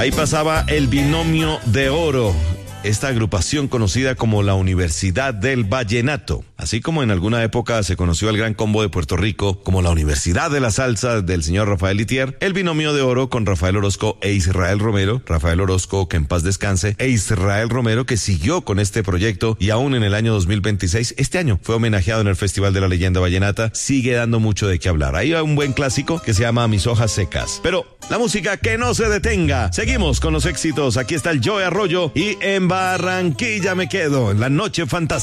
Ahí pasaba el Binomio de Oro, esta agrupación conocida como la Universidad del Vallenato. Así como en alguna época se conoció al Gran Combo de Puerto Rico como la Universidad de la Salsa del señor Rafael Litier, el Binomio de Oro con Rafael Orozco e Israel Romero, Rafael Orozco que en paz descanse, e Israel Romero que siguió con este proyecto y aún en el año 2026, este año, fue homenajeado en el Festival de la Leyenda Vallenata, sigue dando mucho de qué hablar. Ahí va un buen clásico que se llama Mis Hojas Secas. Pero la música que no se detenga. Seguimos con los éxitos. Aquí está el Joe Arroyo y En Barranquilla me quedo, en la noche fantástica.